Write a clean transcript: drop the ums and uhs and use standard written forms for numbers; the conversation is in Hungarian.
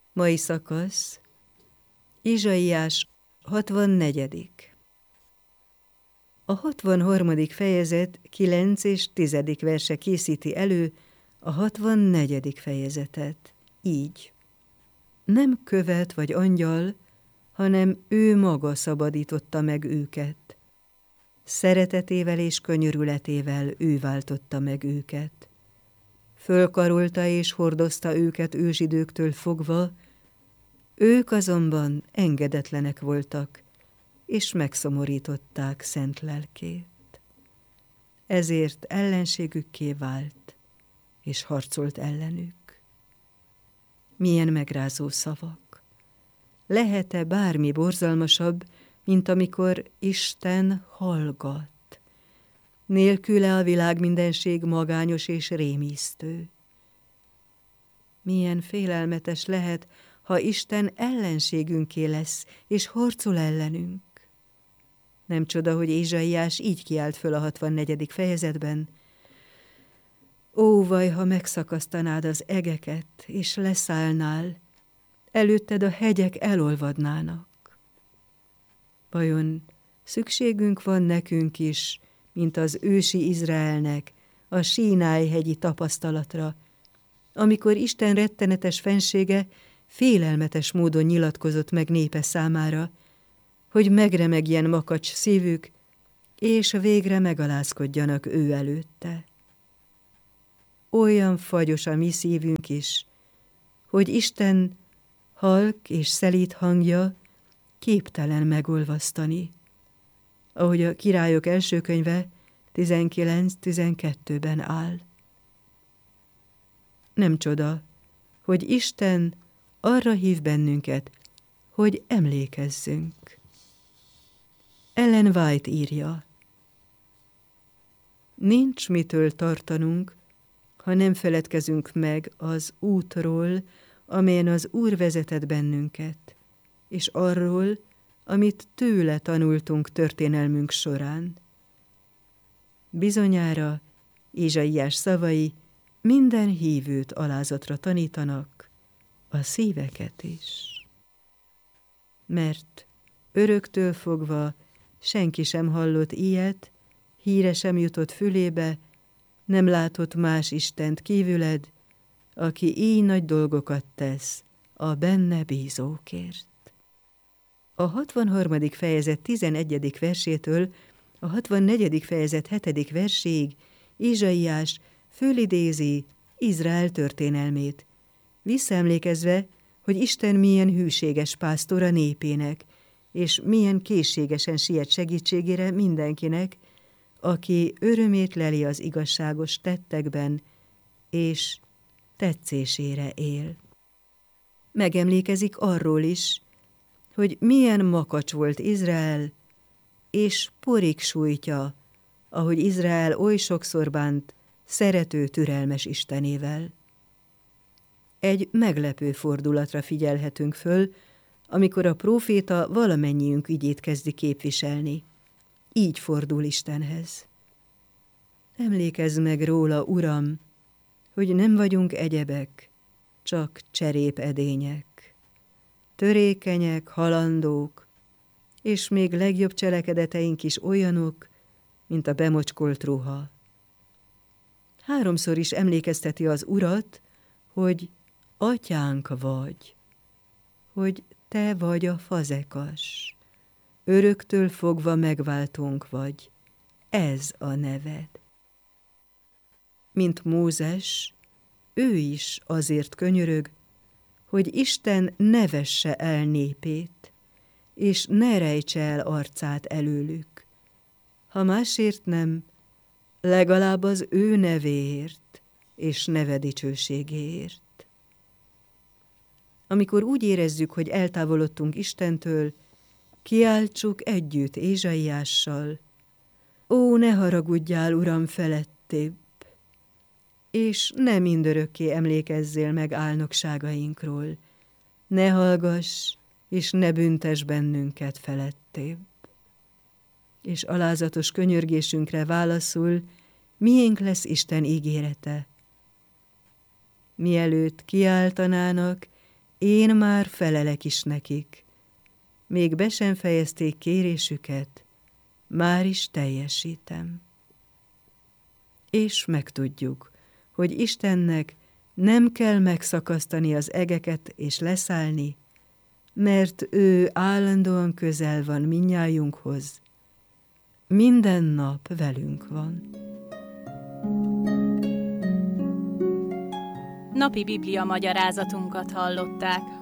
Mai szakasz, Ézsaiás 64. A 63. fejezet 9 és 10. verse készíti elő a 64. fejezetet. Így. Nem követ vagy angyal, hanem ő maga szabadította meg őket. Szeretetével és könyörületével ő váltotta meg őket. Fölkarolta és hordozta őket ősidőktől fogva, ők azonban engedetlenek voltak, és megszomorították szent lelkét. Ezért ellenségükké vált, és harcolt ellenük. Milyen megrázó szavak! Lehet-e bármi borzalmasabb, mint amikor Isten hallgat? Nélküle a világ mindenség magányos és rémisztő. Milyen félelmetes lehet, ha Isten ellenségünké lesz, és harcol ellenünk. Nem csoda, hogy Ézsaiás így kiált föl a 64. fejezetben. Ó, vaj, ha megszakasztanád az egeket, és leszállnál, előtted a hegyek elolvadnának. Vajon szükségünk van nekünk is, mint az ősi Izraelnek, a Sínáj-hegyi tapasztalatra, amikor Isten rettenetes fensége félelmetes módon nyilatkozott meg népe számára, hogy megremegjen makacs szívük, és végre megalázkodjanak ő előtte. Olyan fagyos a mi szívünk is, hogy Isten halk és szelíd hangja képtelen megolvasztani, ahogy a Királyok első könyve 19-12-ben áll. Nem csoda, hogy Isten arra hív bennünket, hogy emlékezzünk. Ellen White írja: nincs mitől tartanunk, ha nem feledkezünk meg az útról, amelyen az Úr vezetett bennünket, és arról, amit tőle tanultunk történelmünk során. Bizonyára Ézsaiás szavai minden hívőt alázatra tanítanak, a szíveket is. Mert öröktől fogva senki sem hallott ilyet, híre sem jutott fülébe, nem látott más Istent kívüled, aki így nagy dolgokat tesz a benne bízókért. A 63. fejezet 11. versétől a 64. fejezet 7. verséig Ézsaiás fölidézi Izrael történelmét, visszaemlékezve, hogy Isten milyen hűséges pásztora népének, és milyen készségesen siet segítségére mindenkinek, aki örömét leli az igazságos tettekben, és tetszésére él. Megemlékezik arról is, hogy milyen makacs volt Izrael, és porig sújtja, ahogy Izrael oly sokszor bánt szerető, türelmes Istenével. Egy meglepő fordulatra figyelhetünk föl, amikor a próféta valamennyiünk ügyét kezdi képviselni. Így fordul Istenhez: emlékezz meg róla, Uram, hogy nem vagyunk egyebek, csak cserépedények, törékenyek, halandók, és még legjobb cselekedeteink is olyanok, mint a bemocskolt ruha. Háromszor is emlékezteti az Urat, hogy atyánk vagy, hogy te vagy a fazekas, öröktől fogva megváltónk vagy, ez a neved. Mint Mózes, ő is azért könyörög, hogy Isten ne vesse el népét, és ne rejtse el arcát előlük. Ha másért nem, legalább az ő nevéért és neve dicsőségéért. Amikor úgy érezzük, hogy eltávolodtunk Istentől, kiáltsuk együtt Ézsaiással: ó, ne haragudjál, Uram, felettébb, és ne mindörökké emlékezzél meg álnokságainkról, ne hallgass, és ne büntess bennünket felettébb. És alázatos könyörgésünkre válaszul, miénk lesz Isten ígérete. Mielőtt kiáltanának, én már felelek is nekik. Még be sem fejezték kérésüket, már is teljesítem. És megtudjuk, hogy Istennek nem kell megszakasztani az egeket és leszállni, mert ő állandóan közel van mindnyájunkhoz. Minden nap velünk van. Napi Biblia magyarázatunkat hallották.